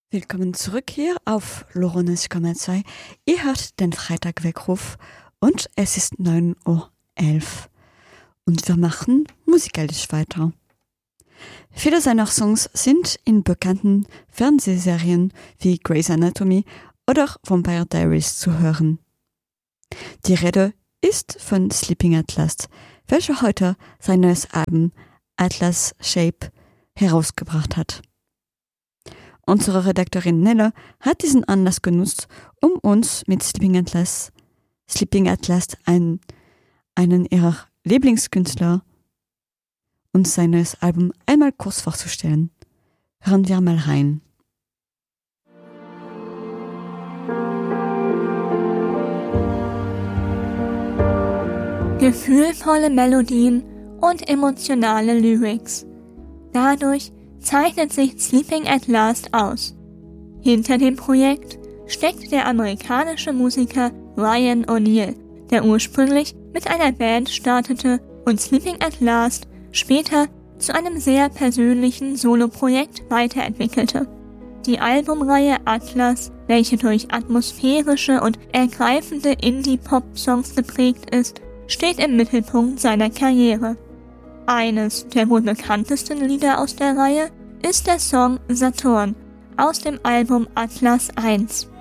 Willkommen zurück hier auf Loronis Kommerzei. Ihr hört den Freitagweckruf und es ist 9:11 Uhr. Und wir machen musikalisch weiter. Viele seiner Songs sind in bekannten Fernsehserien wie Grey's Anatomy oder Vampire Diaries zu hören. Die Rede ist von Sleeping at Last, welcher heute sein neues Album Atlas Shape herausgebracht hat. Unsere Redakteurin Nelle hat diesen Anlass genutzt, um uns mit Sleeping at Last einen ihrer Lieblingskünstler und sein neues Album einmal kurz vorzustellen. Hören wir mal rein. Gefühlvolle Melodien und emotionale Lyrics. Dadurch zeichnet sich Sleeping at Last aus. Hinter dem Projekt steckt der amerikanische Musiker Ryan O'Neal, der ursprünglich mit einer Band startete und Sleeping at Last später zu einem sehr persönlichen Soloprojekt weiterentwickelte. Die Albumreihe Atlas, welche durch atmosphärische und ergreifende Indie-Pop-Songs geprägt ist, steht im Mittelpunkt seiner Karriere. Eines der wohl bekanntesten Lieder aus der Reihe ist der Song Saturn aus dem Album Atlas 1.